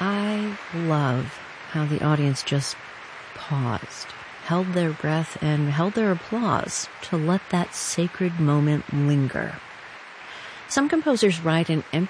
I love how the audience just paused, held their breath, and held their applause to let that sacred moment linger. Some composers write an empty